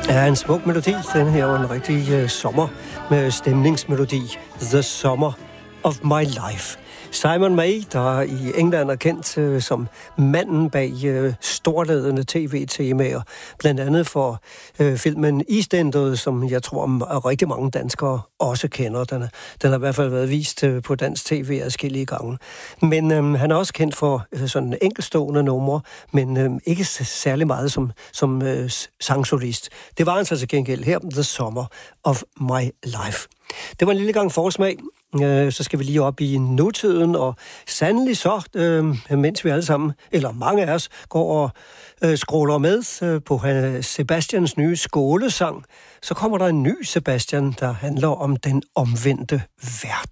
er en smuk melodi. Den her var en rigtig sommer med stemningsmelodi. The Summer of My Life. Simon May, der i England er kendt som manden bag storladende tv-temaer, blandt andet for filmen EastEnders, som jeg tror rigtig mange danskere også kender. Den har i hvert fald været vist på dansk tv adskillige gange. Men han er også kendt for sådan enkeltstående numre, men ikke særlig meget som sangsolist. Det var han så til gengæld her, The Summer of My Life. Det var en lille gang forsmag. Så skal vi lige op i nutiden, og sandelig så, mens vi alle sammen, eller mange af os, går og scroller med på Sebastians nye skålesang, så kommer der en ny Sebastian, der handler om den omvendte verden.